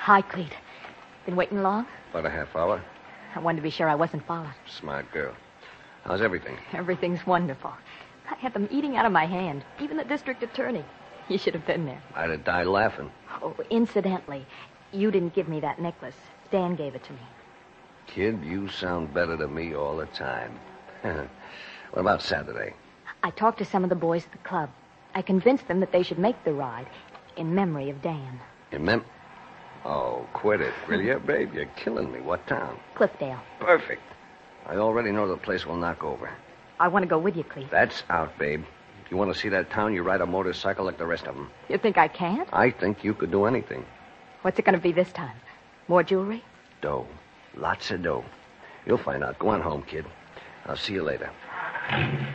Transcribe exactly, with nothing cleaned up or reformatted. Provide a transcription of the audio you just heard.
Hi, Clete. Been waiting long? About a half hour. I wanted to be sure I wasn't followed. Smart girl. How's everything? Everything's wonderful. I had them eating out of my hand. Even the district attorney. You should have been there. I'd have died laughing. Oh, incidentally, you didn't give me that necklace. Dan gave it to me. Kid, you sound better to me all the time. What about Saturday? I talked to some of the boys at the club. I convinced them that they should make the ride in memory of Dan. In mem... Oh, quit it. Really, yeah, babe? You're killing me. What town? Cliffdale. Perfect. I already know the place will knock over. I want to go with you, Clete. That's out, babe. If you want to see that town, you ride a motorcycle like the rest of them. You think I can't? I think you could do anything. What's it going to be this time? More jewelry? Dough. Lots of dough. You'll find out. Go on home, kid. I'll see you later.